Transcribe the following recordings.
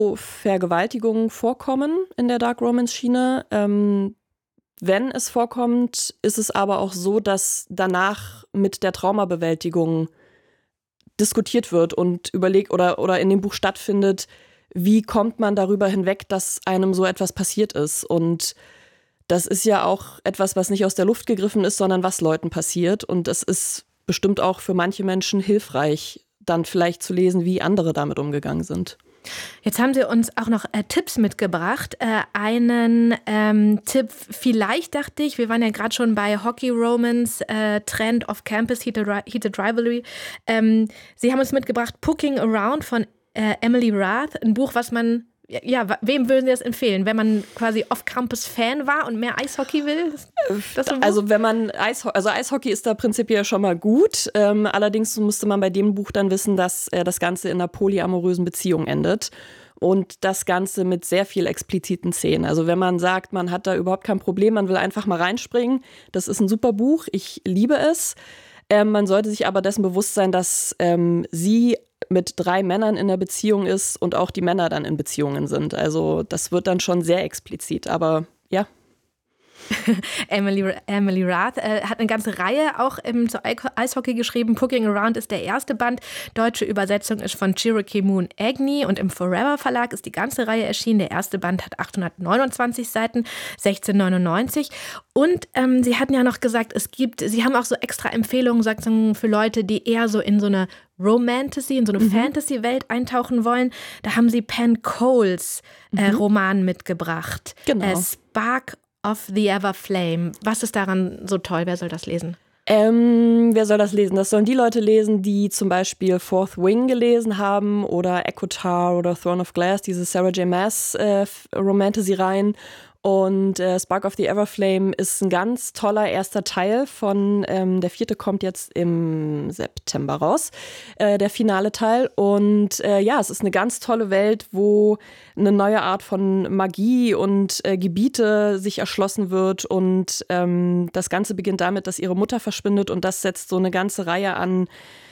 Vergewaltigungen vorkommen in der Dark Romance-Schiene. Wenn es vorkommt, ist es aber auch so, dass danach mit der Traumabewältigung diskutiert wird und überlegt oder in dem Buch stattfindet, wie kommt man darüber hinweg, dass einem so etwas passiert ist. Und das ist ja auch etwas, was nicht aus der Luft gegriffen ist, sondern was Leuten passiert. Und es ist bestimmt auch für manche Menschen hilfreich, dann vielleicht zu lesen, wie andere damit umgegangen sind. Jetzt haben Sie uns auch noch Tipps mitgebracht. Einen Tipp, vielleicht dachte ich, wir waren ja gerade schon bei Hockey Romance, Trend of Campus, Heated Rivalry. Sie haben uns mitgebracht Poking Around von Emily Rath, ein Buch, was man, wem würden Sie das empfehlen? Wenn man quasi Off-Campus-Fan war und mehr Eishockey will? Also wenn man Eishockey ist da prinzipiell schon mal gut. Allerdings musste man bei dem Buch dann wissen, dass das Ganze in einer polyamorösen Beziehung endet. Und das Ganze mit sehr viel expliziten Szenen. Also wenn man sagt, man hat da überhaupt kein Problem, man will einfach mal reinspringen, das ist ein super Buch, ich liebe es. Man sollte sich aber dessen bewusst sein, dass sie mit 3 Männern in der Beziehung ist und auch die Männer dann in Beziehungen sind. Also das wird dann schon sehr explizit, aber ja. Emily Rath hat eine ganze Reihe auch zu Eishockey geschrieben. Poking Around ist der erste Band. Deutsche Übersetzung ist von Cherokee Moon Agnew und im Forever Verlag ist die ganze Reihe erschienen. Der erste Band hat 829 Seiten, 16,99. Und Sie hatten ja noch gesagt, Sie haben auch so extra Empfehlungen sozusagen für Leute, die eher so in so eine Romantasy, in so eine Fantasy-Welt eintauchen wollen. Da haben Sie Penn Coles Roman mitgebracht. Genau. Spark of the Ever Flame. Was ist daran so toll? Wer soll das lesen? Wer soll das lesen? Das sollen die Leute lesen, die zum Beispiel Fourth Wing gelesen haben oder ECOTAR oder Throne of Glass, diese Sarah J. Maas Romantasy-Reihen. Und Spark of the Everflame ist ein ganz toller erster Teil von, der 4. kommt jetzt im September raus, der finale Teil. Und es ist eine ganz tolle Welt, wo eine neue Art von Magie und Gebiete sich erschlossen wird. Und das Ganze beginnt damit, dass ihre Mutter verschwindet und das setzt so eine ganze Reihe an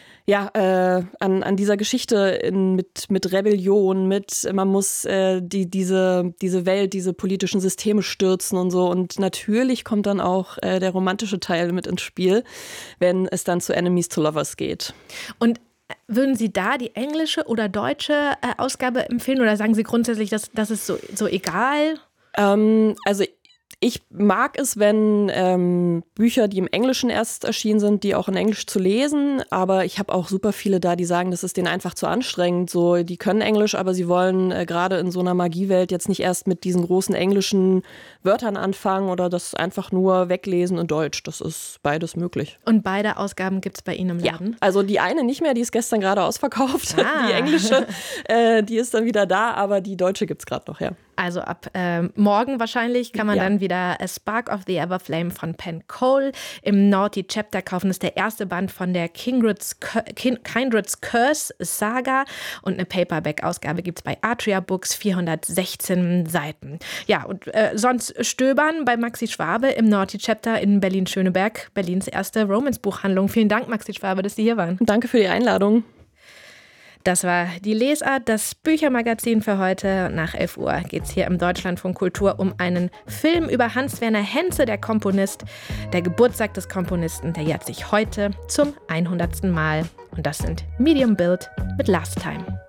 dieser Geschichte mit Rebellion, man muss diese Welt, diese politischen Systeme stürzen und so. Und natürlich kommt dann auch der romantische Teil mit ins Spiel, wenn es dann zu Enemies to Lovers geht. Und würden Sie da die englische oder deutsche Ausgabe empfehlen oder sagen Sie grundsätzlich, das ist so egal? Also ich mag es, wenn Bücher, die im Englischen erst erschienen sind, die auch in Englisch zu lesen. Aber ich habe auch super viele da, die sagen, das ist denen einfach zu anstrengend. So, die können Englisch, aber sie wollen gerade in so einer Magiewelt jetzt nicht erst mit diesen großen englischen Wörtern anfangen oder das einfach nur weglesen in Deutsch. Das ist beides möglich. Und beide Ausgaben gibt es bei Ihnen im Laden? Ja, also die eine nicht mehr, die ist gestern gerade ausverkauft. Die englische, die ist dann wieder da, aber die deutsche gibt es gerade noch, ja. Also ab morgen wahrscheinlich kann man dann wieder A Spark of the Everflame von Penn Cole im Naughty Chapter kaufen. Das ist der erste Band von der Kindred's Curse Saga. Und eine Paperback-Ausgabe gibt es bei Atria Books, 416 Seiten. Ja, und sonst stöbern bei Maxi Schwabe im Naughty Chapter in Berlin-Schöneberg, Berlins erste Romance-Buchhandlung. Vielen Dank, Maxi Schwabe, dass Sie hier waren. Danke für die Einladung. Das war die Lesart, das Büchermagazin für heute. Nach 11 Uhr geht es hier im Deutschlandfunk Kultur um einen Film über Hans-Werner Henze, der Komponist. Der Geburtstag des Komponisten, der jährt sich heute zum 100. Mal. Und das sind Medium Build mit Last Time.